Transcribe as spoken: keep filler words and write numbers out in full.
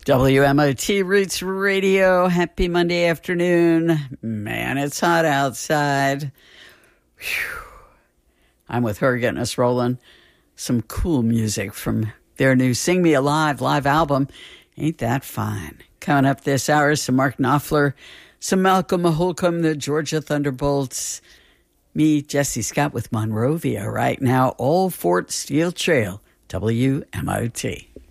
W M O T Roots Radio. Happy Monday afternoon. Man, it's hot outside. Whew. I'm with her getting us rolling. Some cool music from their new Sing Me Alive live album. Ain't that fine? Coming up this hour, some Mark Knopfler, some Malcolm Holcomb, the Georgia Thunderbolts. Me, Jesse Scott with Monrovia right now. Old Fort Steel Trail, W M O T.